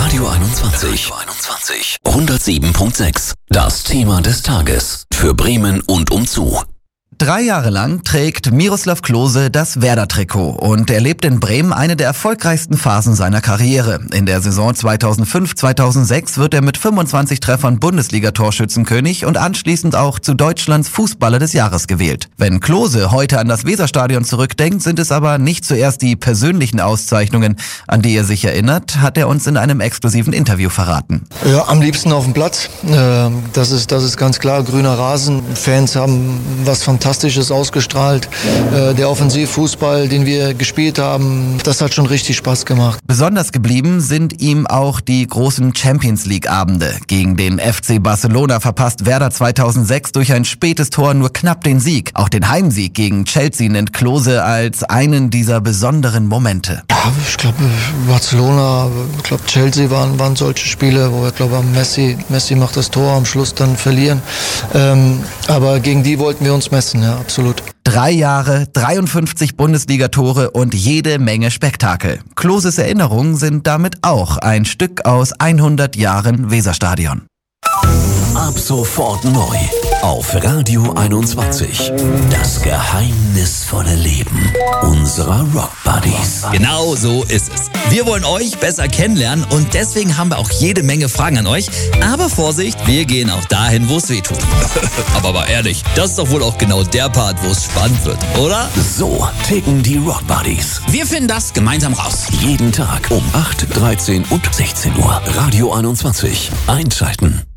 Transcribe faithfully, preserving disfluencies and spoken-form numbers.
Radio einundzwanzig. hundertsieben Komma sechs. Das Thema des Tages. Für Bremen und umzu. Drei Jahre lang trägt Miroslav Klose das Werder-Trikot und erlebt in Bremen eine der erfolgreichsten Phasen seiner Karriere. In der Saison zweitausendfünf zweitausendsechs wird er mit fünfundzwanzig Treffern Bundesliga-Torschützenkönig und anschließend auch zu Deutschlands Fußballer des Jahres gewählt. Wenn Klose heute an das Weserstadion zurückdenkt, sind es aber nicht zuerst die persönlichen Auszeichnungen, an die er sich erinnert, hat er uns in einem exklusiven Interview verraten. Ja, am liebsten auf dem Platz. Das ist, das ist ganz klar. Grüner Rasen. Fans haben was Fantastisches ausgestrahlt. Der Offensivfußball, den wir gespielt haben, das hat schon richtig Spaß gemacht. Besonders geblieben sind ihm auch die großen Champions-League-Abende. Gegen den F C Barcelona verpasst Werder zweitausendsechs durch ein spätes Tor nur knapp den Sieg. Auch den Heimsieg gegen Chelsea nennt Klose als einen dieser besonderen Momente. Ja, ich glaube, Barcelona, ich glaube, Chelsea waren, waren solche Spiele, wo wir, glaube Messi, Messi macht das Tor, am Schluss dann verlieren. Ähm, aber gegen die wollten wir uns messen. Ja, absolut. Drei Jahre, dreiundfünfzig Bundesligatore und jede Menge Spektakel. Kloses Erinnerungen sind damit auch ein Stück aus hundert Jahren Weserstadion. Ab sofort neu auf Radio einundzwanzig. Das geheimnisvolle Leben unserer Rock Buddies. Genau so ist es. Wir wollen euch besser kennenlernen und deswegen haben wir auch jede Menge Fragen an euch. Aber Vorsicht, wir gehen auch dahin, wo es weh tut. aber, aber ehrlich, das ist doch wohl auch genau der Part, wo es spannend wird, oder? So ticken die Rock Buddies. Wir finden das gemeinsam raus. Jeden Tag um acht, dreizehn und sechzehn Uhr. Radio einundzwanzig. Einschalten.